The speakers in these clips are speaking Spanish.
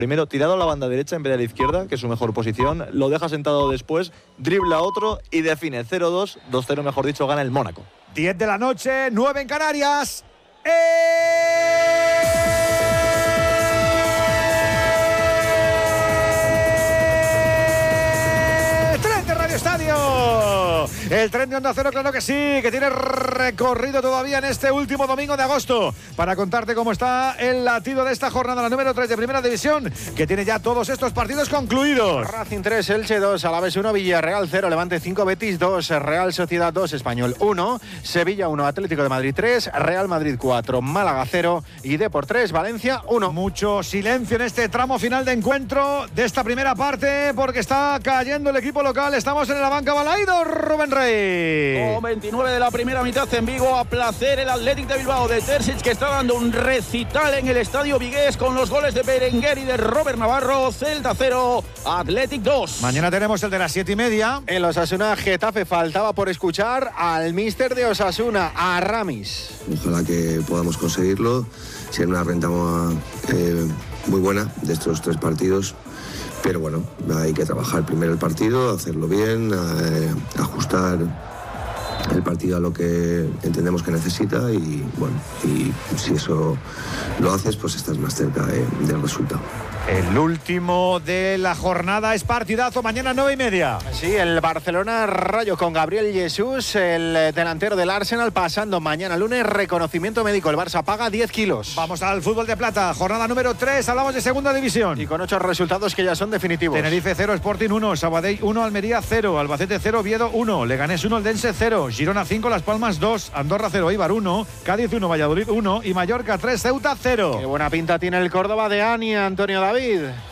Primero tirado a la banda derecha en vez de a la izquierda, que es su mejor posición, lo deja sentado después, dribla a otro y define 0-2, 2-0 mejor dicho, gana el Mónaco. 10 de la noche, 9 en Canarias. ¡Tren de Radio Estadio! El tren de Onda Cero, claro que sí, que tiene recorrido todavía en este último domingo de agosto para contarte cómo está el latido de esta jornada, la número 3 de Primera División, que tiene ya todos estos partidos concluidos. Racing 3, Elche 2, Alavés 1, Villarreal 0, Levante 5, Betis 2, Real Sociedad 2, Español 1, Sevilla 1, Atlético de Madrid 3, Real Madrid 4, Málaga 0 y Depor 3, Valencia 1. Mucho silencio en este tramo final de encuentro de esta primera parte porque está cayendo el equipo local. Estamos en la banca Balaído, Rubén Rey. Con 29 de la primera mitad en Vigo, a placer el Athletic de Bilbao de Terzic, que está dando un recital en el Estadio Vigués con los goles de Berenguer y de Robert Navarro. Celta 0, Athletic 2. Mañana tenemos el de las 7:30. En Osasuna Getafe faltaba por escuchar al míster de Osasuna, a Ramis. Ojalá que podamos conseguirlo. Ser una renta muy buena de estos 3 partidos. Pero bueno, hay que trabajar primero el partido, hacerlo bien, ajustar el partido a lo que entendemos que necesita y bueno, y si eso lo haces, pues estás más cerca del resultado. El último de la jornada es partidazo, mañana 9:30. Sí, el Barcelona Rayo con Gabriel Jesús, el delantero del Arsenal, pasando mañana lunes reconocimiento médico. El Barça paga 10 kilos. Vamos al fútbol de plata, jornada número 3, hablamos de segunda división. Y con 8 resultados que ya son definitivos. Tenerife 0, Sporting 1, Sabadell 1, Almería 0, Albacete 0, Oviedo 1, Leganés 1, Eldense 0, Girona 5, Las Palmas 2, Andorra 0, Eibar 1, Cádiz 1, Valladolid 1 y Mallorca 3, Ceuta 0. Qué buena pinta tiene el Córdoba de Ania, Antonio David.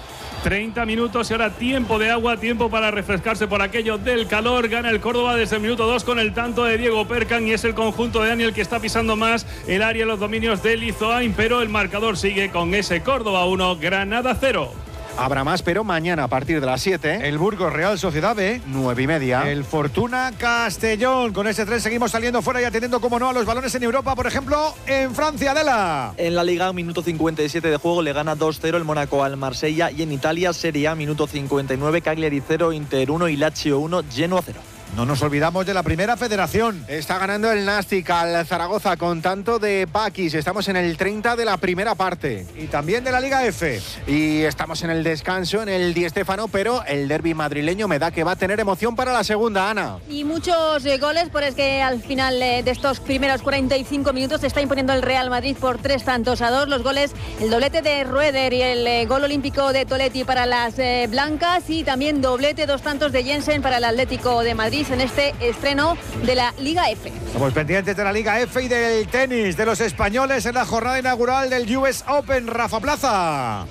30 minutos y ahora tiempo de agua, tiempo para refrescarse por aquello del calor. Gana el Córdoba desde el minuto 2 con el tanto de Diego Percan y es el conjunto de Daniel que está pisando más el área, los dominios de Lizoain, pero el marcador sigue con ese Córdoba 1, Granada 0. Habrá más, pero mañana a partir de las 7. El Burgos Real Sociedad B, 9:30. El Fortuna Castellón. Con ese tren seguimos saliendo fuera y atendiendo, como no, a los balones en Europa, por ejemplo, en Francia, Adela. En la Liga, minuto 57 de juego, le gana 2-0 el Mónaco al Marsella. Y en Italia, Serie A, minuto 59, Cagliari 0, Inter 1 y Lazio 1, Genoa 0. No nos olvidamos de la Primera Federación. Está ganando el Nástic al Zaragoza con tanto de Bakis. Estamos en el 30 de la primera parte. Y también de la Liga F. Y estamos en el descanso, en el Di Stéfano, pero el derbi madrileño me da que va a tener emoción para la segunda, Ana. Y muchos goles, por es que al final de estos primeros 45 minutos se está imponiendo el Real Madrid por 3-2. Los goles, el doblete de Rueder y el gol olímpico de Toletti para las blancas y también doblete, 2 tantos de Jensen para el Atlético de Madrid en este estreno de la Liga F. Estamos pendientes de la Liga F y del tenis de los españoles en la jornada inaugural del US Open. Rafa Plaza.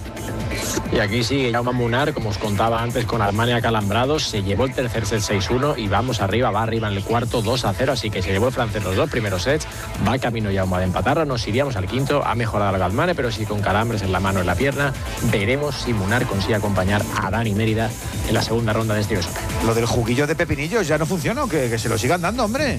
Y aquí sigue Jaume Munar, como os contaba antes, con Armani acalambrados. Se llevó el tercer set 6-1 y vamos arriba, va arriba en el cuarto 2-0. Así que se llevó el francés los 2 primeros sets. Va camino Jaume de empatarlo. Nos iríamos al quinto. Ha mejorado el Galmane, pero sí con calambres en la mano y en la pierna. Veremos si Munar consigue acompañar a Dani Mérida en la segunda ronda de este US Open. Lo del juguillo de pepinillos ya no funciona, que se lo sigan dando, hombre.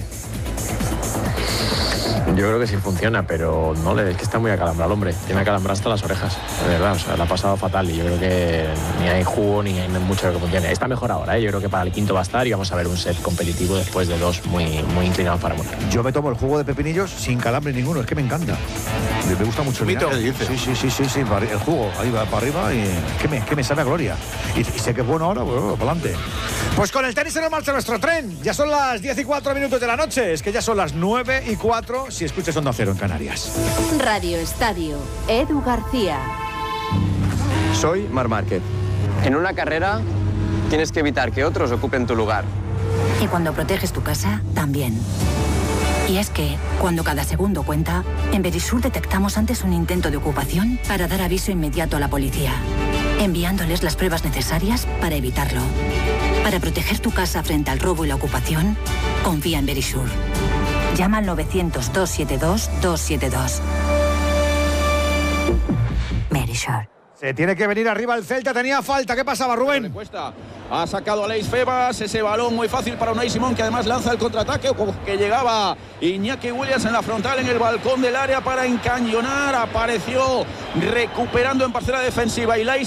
Yo creo que sí funciona, pero no le des que está muy acalambrado, hombre. Tiene acalambrado hasta las orejas, de verdad. O sea, le ha pasado fatal y yo creo que ni hay jugo ni hay mucho que funcione. Está mejor ahora, ¿eh? Yo creo que para el quinto va a estar y vamos a ver un set competitivo después de 2 muy inclinados para Munar. Yo me tomo el jugo de pepinillos sin calambre ninguno, es que me encanta. Me gusta mucho el vinagre. Sí, el jugo, ahí va para arriba y que me sabe a gloria. Y sé que es bueno ahora, bueno, para adelante. Pues con el tenis se nos marcha nuestro tren. Ya son las 10:04 de la noche, es que ya son las 9:04 si escuchas Onda Cero en Canarias. Radio Estadio, Edu García. Soy Marc Márquez. En una carrera tienes que evitar que otros ocupen tu lugar. Y cuando proteges tu casa, también. Y es que, cuando cada segundo cuenta, en Verisur detectamos antes un intento de ocupación para dar aviso inmediato a la policía, enviándoles las pruebas necesarias para evitarlo. Para proteger tu casa frente al robo y la ocupación, confía en Verisur. Llama al 900-272-272. Verisur. Se tiene que venir arriba el Celta, tenía falta. ¿Qué pasaba, Rubén? Ha sacado a Leis Febas, ese balón muy fácil para Unai Simón, que además lanza el contraataque, que llegaba Iñaki Williams en la frontal, en el balcón del área para encañonar. Apareció recuperando en parcela defensiva y Leis